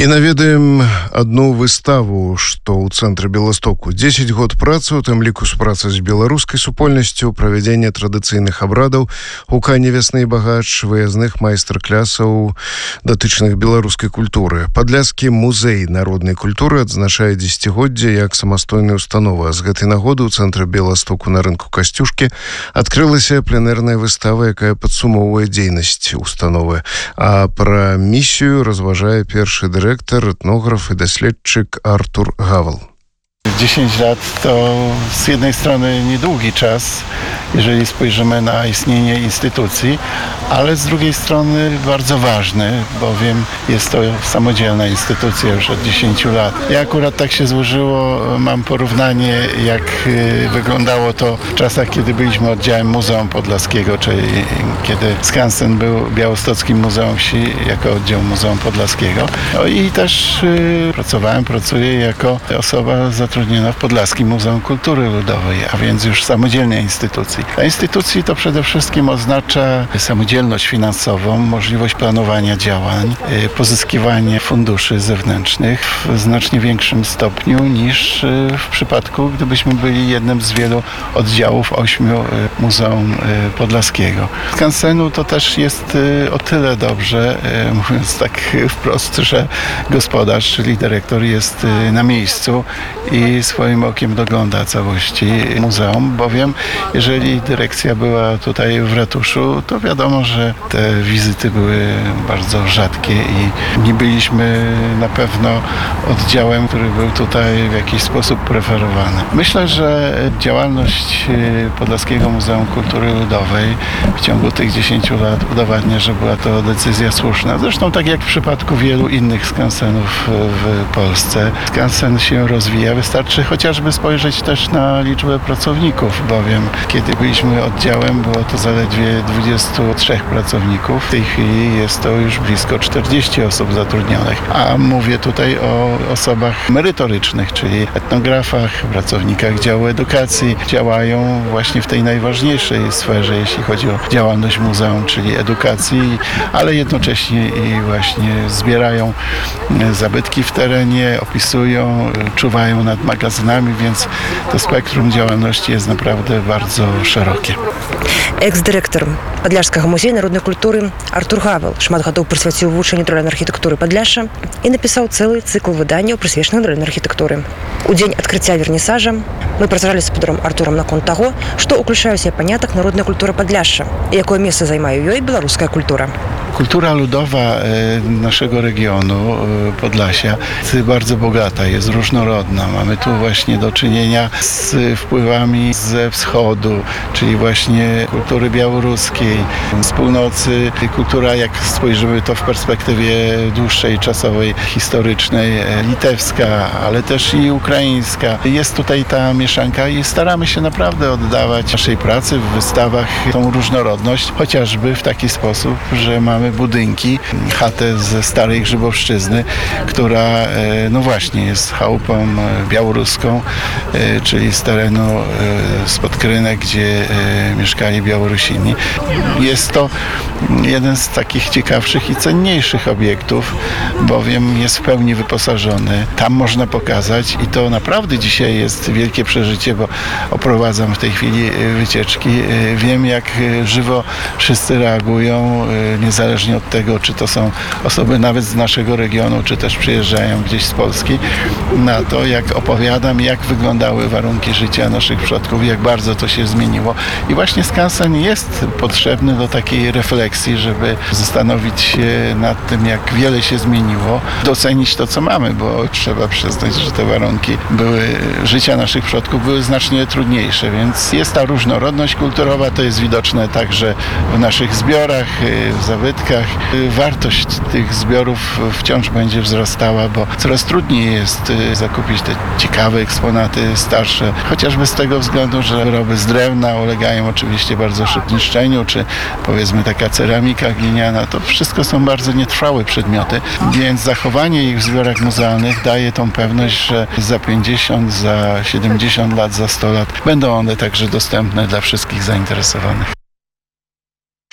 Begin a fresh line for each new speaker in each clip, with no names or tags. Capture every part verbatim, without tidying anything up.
І наведаем одну выставу, што ў цэнтры Беластоку. дзесяць год працы, у тым ліку супраца з беларускай супольнасцю, правядзенне традыцыйных абрадаў, гуканне вясны і багач, выязных майстар-клясаў, датычных беларускай культуры. Падляскі музей народнай культуры адзначае дзесяцігоддзе як самастойная установа. З гэтай нагоды ў цэнтры Беластоку на рынку Касцюшкі адкрылася пленэрная выстава, якая падсумоўвае дзейнасць установы. А пра місію разважае першы дырэктар Dyrektor, etnograf i doświadczyk Artur Gawel.
dziesięć lat to z jednej strony niedługi czas, jeżeli spojrzymy na istnienie instytucji, ale z drugiej strony bardzo ważny, bowiem jest to samodzielna instytucja już od dziesięciu lat. I akurat tak się złożyło, mam porównanie, jak wyglądało to w czasach, kiedy byliśmy oddziałem Muzeum Podlaskiego, czyli kiedy Skansen był Białostockim Muzeum Wsi jako oddział Muzeum Podlaskiego. No i też pracowałem, pracuję jako osoba zatrudniona w Podlaskim Muzeum Kultury Ludowej, a więc już samodzielnej instytucji. Dla instytucji to przede wszystkim oznacza samodzielność finansową, możliwość planowania działań, pozyskiwanie funduszy zewnętrznych w znacznie większym stopniu niż w przypadku, gdybyśmy byli jednym z wielu oddziałów ośmiu Muzeum Podlaskiego. Skansenu to też jest o tyle dobrze, mówiąc tak wprost, że gospodarz, czyli dyrektor jest na miejscu i swoim okiem dogląda całości muzeum, bowiem jeżeli dyrekcja była tutaj w ratuszu, to wiadomo, że te wizyty były bardzo rzadkie i nie byliśmy na pewno oddziałem, który był tutaj w jakiś sposób preferowany. Myślę, że działalność Podlaskiego Muzeum Kultury Ludowej w ciągu tych dziesięciu lat udowadnia, że była to decyzja słuszna. Zresztą tak jak w przypadku wielu innych skansenów w Polsce. Skansen się rozwija. Wystarczy chociażby spojrzeć też na liczbę pracowników, bowiem kiedy byliśmy oddziałem, było to zaledwie dwudziestu trzech pracowników. W tej chwili jest to już blisko czterdziestu osób zatrudnionych. A mówię tutaj o osobach merytorycznych, czyli etnografach, pracownikach działu edukacji. Działają właśnie w tej najważniejszej sferze, jeśli chodzi o działalność muzeum, czyli edukacji, ale jednocześnie i właśnie zbierają zabytki w terenie, opisują, czuwają nad magazynami, więc to spektrum działalności jest naprawdę bardzo szerokie.
Экс-дырэктар Падляшскага музея народнай культуры Артур Гавел шмат гадоў прысвяціў вывучэнню драўлянай архітэктуры Падляшша і напісаў цэлы цыкл выданняў, прысвечаных драўлянай архітэктуры. У дзень адкрыцця вернісажа мы працавалі з патром Артурам наконт таго, што ўключае ў сябе панятак народная культура Падляшша і якое месца займае ёй беларуская культура.
Kultura ludowa naszego regionu, Podlasia, jest bardzo bogata, jest różnorodna. Mamy tu właśnie do czynienia z wpływami ze wschodu, czyli właśnie kultury białoruskiej, z północy. Kultura, jak spojrzymy to w perspektywie dłuższej, czasowej, historycznej, litewska, ale też i ukraińska. Jest tutaj ta mieszanka i staramy się naprawdę oddawać naszej pracy w wystawach tą różnorodność, chociażby w taki sposób, że mamy budynki, chatę ze starej Grzybowszczyzny, która no właśnie jest chałupą białoruską, czyli z terenu spod Krynek, gdzie mieszkali Białorusini. Jest to jeden z takich ciekawszych i cenniejszych obiektów, bowiem jest w pełni wyposażony. Tam można pokazać i to naprawdę dzisiaj jest wielkie przeżycie, bo oprowadzam w tej chwili wycieczki. Wiem, jak żywo wszyscy reagują, niezależnie od tego, czy to są osoby nawet z naszego regionu, czy też przyjeżdżają gdzieś z Polski, na to, jak opowiadam, jak wyglądały warunki życia naszych przodków, jak bardzo to się zmieniło. I właśnie skansen jest potrzebny do takiej refleksji, żeby zastanowić się nad tym, jak wiele się zmieniło, docenić to, co mamy, bo trzeba przyznać, że te warunki były, życia naszych przodków były znacznie trudniejsze, więc jest ta różnorodność kulturowa, to jest widoczne także w naszych zbiorach, w zabytkach. Wartość tych zbiorów wciąż będzie wzrastała, bo coraz trudniej jest zakupić te ciekawe eksponaty starsze, chociażby z tego względu, że wyroby z drewna ulegają oczywiście bardzo szybko niszczeniu, czy powiedzmy taka ceramika gliniana, to wszystko są bardzo nietrwałe przedmioty, więc zachowanie ich w zbiorach muzealnych daje tą pewność, że za pięćdziesiąt, za siedemdziesiąt lat, za sto lat będą one także dostępne dla wszystkich zainteresowanych.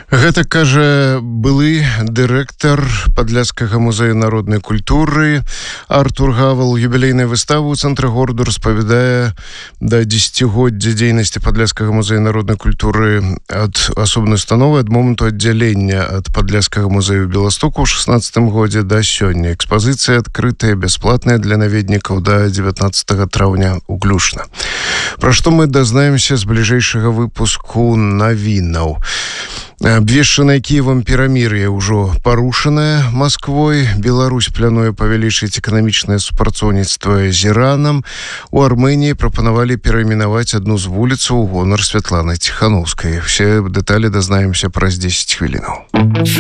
Гэта кажа былы дырэктар падляшскага музея народнай культуры Артур Гавал. Юбілейная выстава ў цэнтры гораду распавядае да дзесяцігоддзя дзейнасці падляшскага музея народнай культуры ад асобнай установы ад моманту аддзялення ад падляшскага музею Беластоку ў шаснаццатым годзе да сёння. Экспазіцыя адкрытая, бясплатная для наведнікаў да дзевятнаццатага траўня уключна. Пра што мы дазнаемся з бліжэйшага выпуску навінаў. Абвешчанае Кіевам перамір'е ўжо парушанае Масквой. Беларусь плануе павялічыць эканамічнае супрацоўніцтва з Іранам. У Арменіі прапанавалі перайменаваць адну з вуліцаў у гонар Святланы Ціхановскай. Все дэталі дазнаемся праз дзесяць хвілінаў.